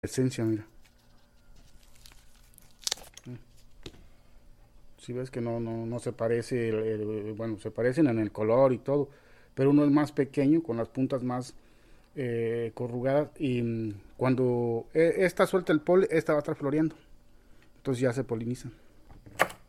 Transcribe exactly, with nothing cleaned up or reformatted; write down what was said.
Esencia, mira. Si ves que no, no, no se parece, el- el- bueno, se parecen en el color y todo, pero uno es más pequeño, con las puntas más eh, corrugadas, y mm, cuando eh, esta suelta el polen, esta va a estar floreando, entonces ya se polinizan.